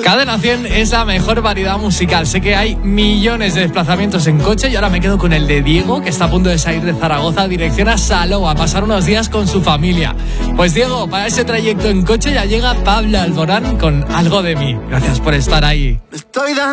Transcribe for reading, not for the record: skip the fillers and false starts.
Cadena 100 es la mejor variedad musical. Sé que hay millones de desplazamientos en coche y ahora me quedo con el de Diego, que está a punto de salir de Zaragoza dirección a Salou a pasar unos días con su familia. Pues Diego, para ese trayecto en coche ya llega Pablo Alborán con Algo de mí. Gracias por estar ahí. Estoy dando